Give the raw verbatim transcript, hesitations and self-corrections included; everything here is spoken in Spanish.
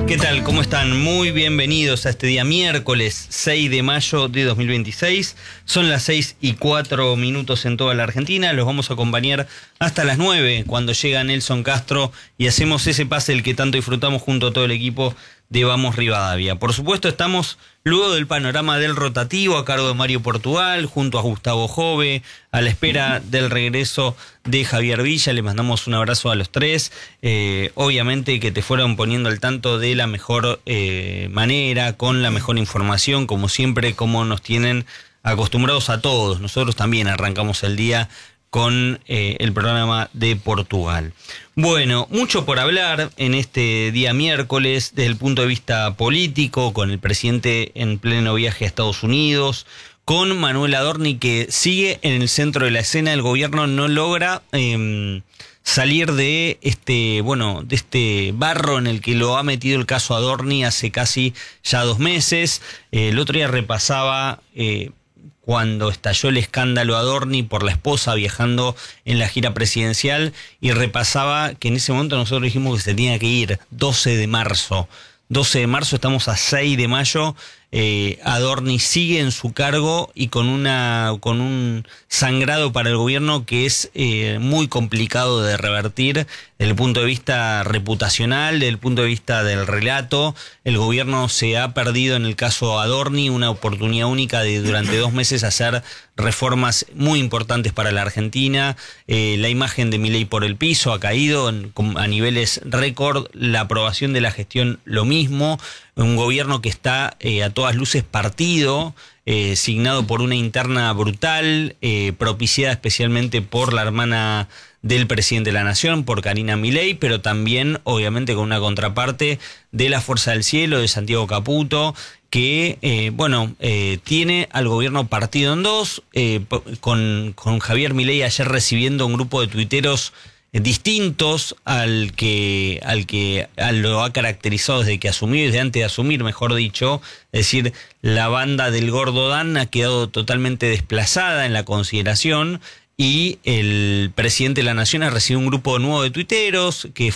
¿Qué tal? ¿Cómo están? Muy bienvenidos a este día miércoles seis de mayo de dos mil veintiséis. Son las seis y cuatro minutos en toda la Argentina. Los vamos a acompañar hasta las nueve cuando llega Nelson Castro y hacemos ese pase el que tanto disfrutamos junto a todo el equipo de Vamos Rivadavia. Por supuesto, estamos luego del panorama del rotativo a cargo de Mario Portugal, junto a Gustavo Jove, a la espera del regreso de Javier Villa. Le mandamos un abrazo a los tres. Eh, obviamente que te fueron poniendo al tanto de la mejor eh, manera, con la mejor información, como siempre, como nos tienen acostumbrados a todos. Nosotros también arrancamos el día con eh, el programa de Portugal. Bueno, mucho por hablar en este día miércoles desde el punto de vista político, con el presidente en pleno viaje a Estados Unidos, con Manuel Adorni que sigue en el centro de la escena. El gobierno no logra eh, salir de este, bueno, de este barro en el que lo ha metido el caso Adorni hace casi ya dos meses. Eh, el otro día repasaba Eh, cuando estalló el escándalo Adorni por la esposa viajando en la gira presidencial, y repasaba que en ese momento nosotros dijimos que se tenía que ir, doce de marzo. doce de marzo, estamos a seis de mayo, eh, Adorni sigue en su cargo y con una con un sangrado para el gobierno que es eh, muy complicado de revertir desde el punto de vista reputacional, desde el punto de vista del relato. El gobierno se ha perdido en el caso Adorni una oportunidad única de durante dos meses hacer reformas muy importantes para la Argentina. Eh, la imagen de Milei por el piso ha caído en, a niveles récord, la aprobación de la gestión lo mismo, un gobierno que está eh, a todas luces partido, eh, signado por una interna brutal, eh, propiciada especialmente por la hermana del presidente de la Nación, por Karina Milei, pero también obviamente con una contraparte de la Fuerza del Cielo, de Santiago Caputo, que eh, bueno eh, tiene al gobierno partido en dos, eh, con, con Javier Milei ayer recibiendo un grupo de tuiteros distintos al que al que al lo ha caracterizado desde que asumió, desde antes de asumir, mejor dicho. Es decir, la banda del Gordo Dan ha quedado totalmente desplazada en la consideración, y el presidente de la Nación ha recibido un grupo nuevo de tuiteros que